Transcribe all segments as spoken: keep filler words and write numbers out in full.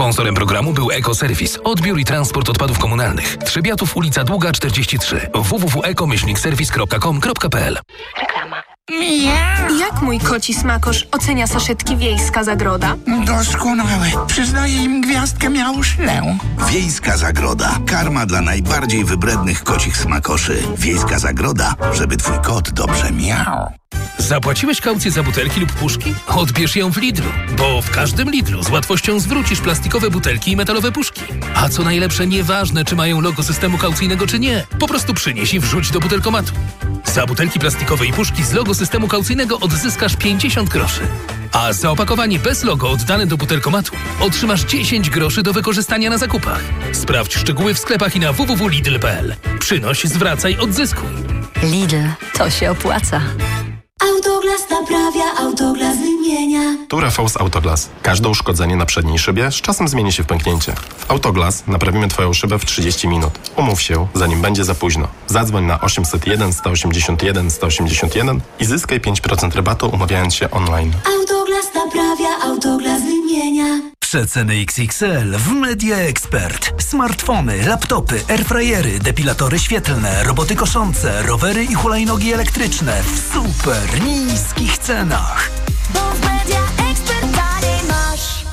Sponsorem programu był Ekoserwis. Odbiór i transport odpadów komunalnych. Trzebiatów, ulica Długa czterdzieści trzy. w w w kropka eko serwis kropka com kropka p l. Reklama. Jak mój koci smakosz ocenia saszetki Wiejska Zagroda? Doskonałe. Przyznaję im gwiazdkę miałuszlę. Wiejska Zagroda. Karma dla najbardziej wybrednych kocich smakoszy. Wiejska Zagroda, żeby twój kot dobrze miał. Zapłaciłeś kaucję za butelki lub puszki? Odbierz ją w Lidlu, bo w każdym Lidlu z łatwością zwrócisz plastikowe butelki i metalowe puszki. A co najlepsze, nieważne czy mają logo systemu kaucyjnego czy nie, po prostu przynieś i wrzuć do butelkomatu. Za butelki plastikowe i puszki z logo systemu kaucyjnego odzyskasz pięćdziesiąt groszy. A za opakowanie bez logo oddane do butelkomatu otrzymasz dziesięć groszy do wykorzystania na zakupach. Sprawdź szczegóły w sklepach i na w w w kropka lidl kropka p l. Przynoś, zwracaj, odzyskuj. Lidl, to się opłaca. Autoglas naprawia, Autoglas wymienia. Tu Rafał z Autoglas. Każde uszkodzenie na przedniej szybie z czasem zmieni się w pęknięcie. W Autoglas naprawimy Twoją szybę w trzydzieści minut. Umów się, zanim będzie za późno. Zadzwoń na osiem zero jeden, sto osiemdziesiąt jeden, sto osiemdziesiąt jeden i zyskaj pięć procent rabatu umawiając się online. Autoglas naprawia, Autoglas wymienia. Przeceny X X L w Media Expert. Smartfony, laptopy, airfryery, depilatory świetlne, roboty koszące, rowery i hulajnogi elektryczne w super niskich cenach. Bo w Media Expert taniej masz.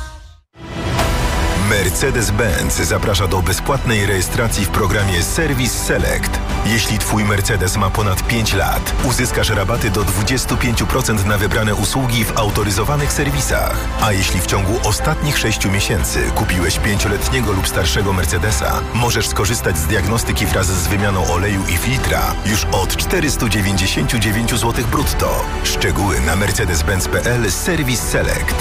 Mercedes-Benz zaprasza do bezpłatnej rejestracji w programie Service Select. Jeśli Twój Mercedes ma ponad pięć lat, uzyskasz rabaty do dwadzieścia pięć procent na wybrane usługi w autoryzowanych serwisach. A jeśli w ciągu ostatnich sześciu miesięcy kupiłeś pięcioletniego lub starszego Mercedesa, możesz skorzystać z diagnostyki wraz z wymianą oleju i filtra już od czterysta dziewięćdziesiąt dziewięć złotych brutto. Szczegóły na mercedes benz kropka p l Service Select.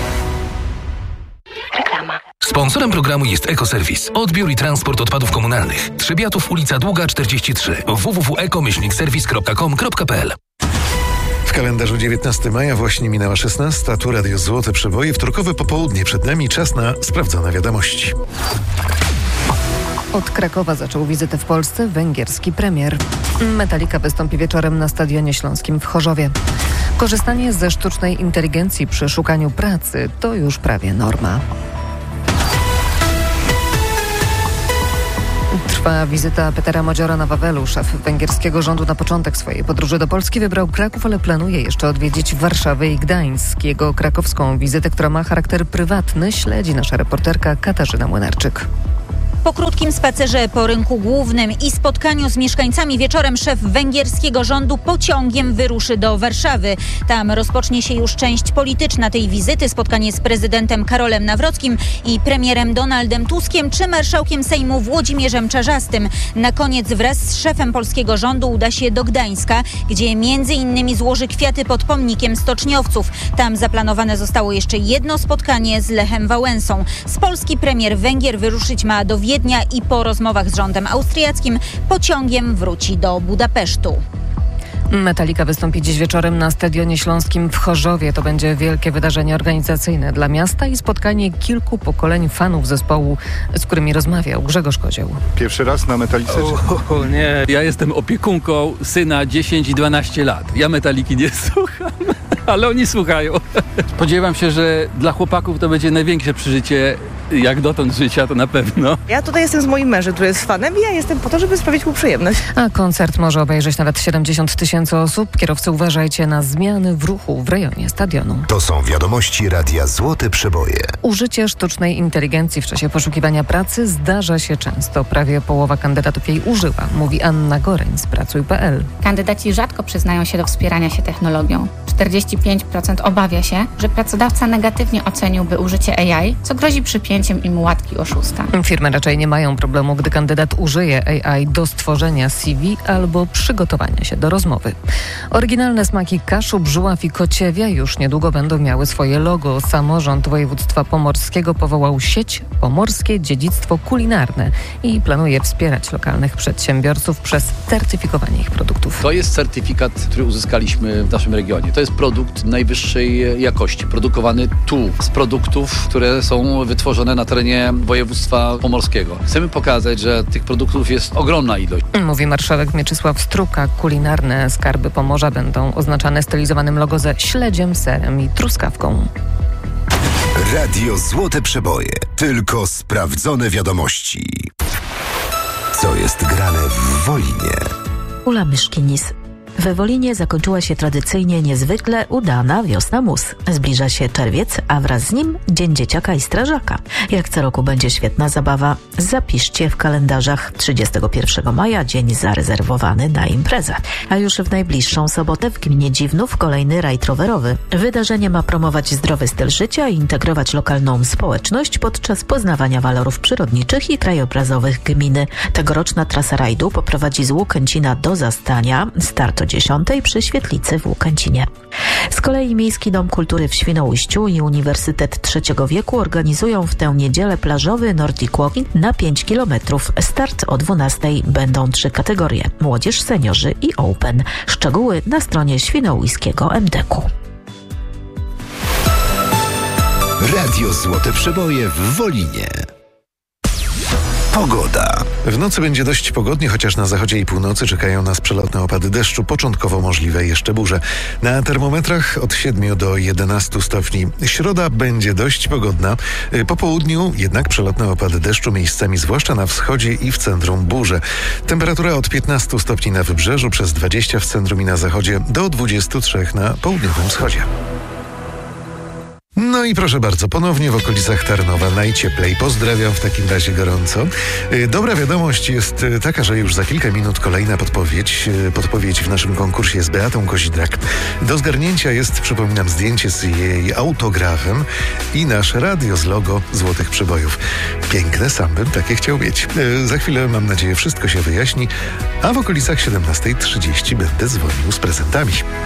Reklama. Sponsorem programu jest Ekoserwis. Odbiór i transport odpadów komunalnych. Trzebiatów, ulica Długa czterdzieści trzy. w w w kropka eko serwis kropka com kropka p l. W kalendarzu dziewiętnastego maja właśnie minęła szesnasta. Tu Radio Złote Przeboje. Wtorkowe popołudnie. Przed nami czas na sprawdzone wiadomości. Od Krakowa zaczął wizytę w Polsce węgierski premier. Metallica wystąpi wieczorem na Stadionie Śląskim w Chorzowie. Korzystanie ze sztucznej inteligencji przy szukaniu pracy to już prawie norma. Trwa wizyta Petera Modziora na Wawelu. Szef węgierskiego rządu na początek swojej podróży do Polski wybrał Kraków, ale planuje jeszcze odwiedzić Warszawę i Gdańsk. Jego krakowską wizytę, która ma charakter prywatny, śledzi nasza reporterka Katarzyna Młynarczyk. Po krótkim spacerze po rynku głównym i spotkaniu z mieszkańcami wieczorem szef węgierskiego rządu pociągiem wyruszy do Warszawy. Tam rozpocznie się już część polityczna tej wizyty. Spotkanie z prezydentem Karolem Nawrockim i premierem Donaldem Tuskiem czy marszałkiem Sejmu Włodzimierzem Czarzastym. Na koniec wraz z szefem polskiego rządu uda się do Gdańska, gdzie między innymi złoży kwiaty pod pomnikiem stoczniowców. Tam zaplanowane zostało jeszcze jedno spotkanie z Lechem Wałęsą. Z Polski premier Węgier wyruszyć ma do Wiednia i po rozmowach z rządem austriackim pociągiem wróci do Budapesztu. Metallica wystąpi dziś wieczorem na Stadionie Śląskim w Chorzowie. To będzie wielkie wydarzenie organizacyjne dla miasta i spotkanie kilku pokoleń fanów zespołu, z którymi rozmawiał Grzegorz Kozioł. Pierwszy raz na Metallice? O, o nie, ja jestem opiekunką syna dziesięć i dwanaście lat. Ja Metalliki nie słucham, ale oni słuchają. Spodziewam się, że dla chłopaków to będzie największe przeżycie jak dotąd życia, to na pewno. Ja tutaj jestem z moim mężem, który jest fanem i ja jestem po to, żeby sprawić mu przyjemność. A koncert może obejrzeć nawet siedemdziesiąt tysięcy osób. Kierowcy, uważajcie na zmiany w ruchu w rejonie stadionu. To są wiadomości Radia Złote Przeboje. Użycie sztucznej inteligencji w czasie poszukiwania pracy zdarza się często. Prawie połowa kandydatów jej użyła, mówi Anna Goreń z pracuj kropka p l. Kandydaci rzadko przyznają się do wspierania się technologią. czterdzieści pięć procent obawia się, że pracodawca negatywnie oceniłby użycie A I, co grozi przypięciem im łatki oszusta. Firmy raczej nie mają problemu, gdy kandydat użyje A I do stworzenia C V albo przygotowania się do rozmowy. Oryginalne smaki Kaszub, Żuław i Kociewia już niedługo będą miały swoje logo. Samorząd województwa pomorskiego powołał sieć Pomorskie Dziedzictwo Kulinarne i planuje wspierać lokalnych przedsiębiorców przez certyfikowanie ich produktów. To jest certyfikat, który uzyskaliśmy w naszym regionie. To jest produkt najwyższej jakości, produkowany tu z produktów, które są wytworzone na terenie województwa pomorskiego. Chcemy pokazać, że tych produktów jest ogromna ilość. Mówi marszałek Mieczysław Struka. Kulinarne skarby Pomorza będą oznaczane stylizowanym logo ze śledziem, serem i truskawką. Radio Złote Przeboje. Tylko sprawdzone wiadomości. Co jest grane w Wolinie? Ula Myszkinis. We Wolinie zakończyła się tradycyjnie niezwykle udana Wiosna Mus. Zbliża się czerwiec, a wraz z nim Dzień Dzieciaka i Strażaka. Jak co roku będzie świetna zabawa, zapiszcie w kalendarzach trzydziestego pierwszego maja dzień zarezerwowany na imprezę. A już w najbliższą sobotę w gminie Dziwnów kolejny rajd rowerowy. Wydarzenie ma promować zdrowy styl życia i integrować lokalną społeczność podczas poznawania walorów przyrodniczych i krajobrazowych gminy. Tegoroczna trasa rajdu poprowadzi z Łukęcina do Zastania. Start o dziesiątej przy Świetlicy w Łukęcinie. Z kolei Miejski Dom Kultury w Świnoujściu i Uniwersytet Trzeciego Wieku organizują w tę niedzielę plażowy Nordic Walking na pięć kilometrów. Start o dwunastej. Będą trzy kategorie: młodzież, seniorzy i open. Szczegóły na stronie świnoujskiego em de ku. Radio Złote Przeboje w Wolinie. Pogoda. W nocy będzie dość pogodnie, chociaż na zachodzie i północy czekają nas przelotne opady deszczu, początkowo możliwe jeszcze burze. Na termometrach od siedmiu do jedenastu stopni. Środa będzie dość pogodna. Po południu jednak przelotne opady deszczu, miejscami zwłaszcza na wschodzie i w centrum burze. Temperatura od piętnastu stopni na wybrzeżu, przez dwadzieścia w centrum i na zachodzie, do dwudziestu trzech na południowym wschodzie. No i proszę bardzo, ponownie w okolicach Tarnowa najcieplej. Pozdrawiam w takim razie gorąco. Dobra wiadomość jest taka, że już za kilka minut kolejna podpowiedź. Podpowiedź w naszym konkursie z Beatą Kozidrak. Do zgarnięcia jest, przypominam, zdjęcie z jej autografem i nasze radio z logo Złotych Przebojów. Piękne, sam bym takie chciał mieć. Za chwilę, mam nadzieję, wszystko się wyjaśni, a w okolicach siedemnasta trzydzieści będę dzwonił z prezentami.